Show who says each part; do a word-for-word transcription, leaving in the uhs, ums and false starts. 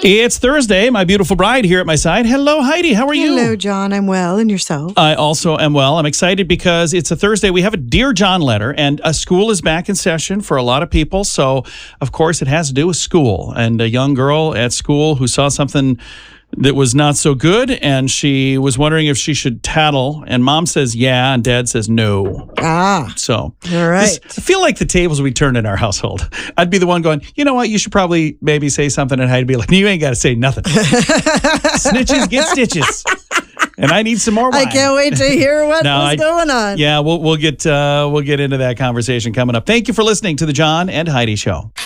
Speaker 1: It's Thursday. My beautiful bride here at my side. Hello, Heidi. How are you?
Speaker 2: Hello, John. I'm well. And yourself?
Speaker 1: I also am well. I'm excited because it's a Thursday. We have a Dear John letter, and a school is back in session for a lot of people. So, of course, it has to do with school. And a young girl at school who saw something that was not so good, and she was wondering if she should tattle. And Mom says yeah, and Dad says no.
Speaker 2: Ah.
Speaker 1: So,
Speaker 2: all right.
Speaker 1: this, I feel like the tables we turned in our household. I'd be the one going, you know what, you should probably maybe say something, and I'd be like, you ain't got to say nothing. Snitches get stitches. And I need some more wine.
Speaker 2: I can't wait to hear what
Speaker 1: no,
Speaker 2: was
Speaker 1: I,
Speaker 2: going on.
Speaker 1: Yeah, we'll we'll get uh, we'll get into that conversation coming up. Thank you for listening to the John and Heidi Show.